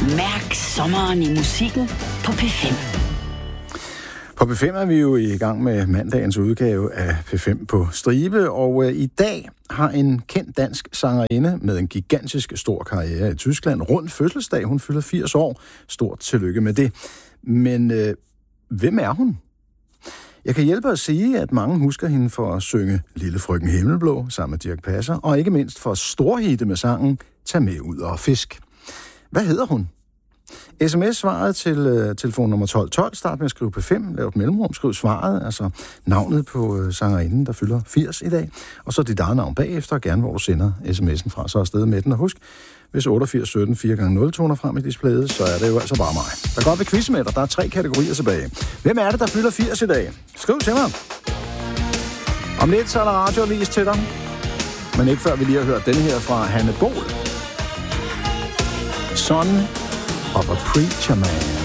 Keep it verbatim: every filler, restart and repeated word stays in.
Mærk sommeren i musikken på P fem. På P fem er vi jo i gang med mandagens udgave af P fem på stribe, og øh, i dag har en kendt dansk sangerinde med en gigantisk stor karriere i Tyskland rundt fødselsdag. Hun fylder firs år. Stort tillykke med det. Men øh, hvem er hun? Jeg kan hjælpe at sige, at mange husker hende for at synge Lille Frøken Himmelblå sammen med Dirch Passer, og ikke mindst for storhitte med sangen Tag med ud og fisk. Hvad hedder hun? sms-svaret til uh, telefon nummer tolv tolv, start med at skrive P fem, lav et mellemrum, skriv svaret, altså navnet på uh, sangerinden, der fylder firs i dag, og så dit eget navn bagefter, og gerne hvor du sender sms'en fra, så afsted med den, og husk, hvis otteogfirs sytten fire gange nul toner frem i displayet, så er det jo altså bare mig. Der går ved quiz med dig, der er tre kategorier tilbage. Hvem er det, der fylder firs i dag? Skriv til mig. Om lidt, så er der radioavis til dig, men ikke før vi lige har hørt den her fra Hanne Bol. Son of a Preacher Man.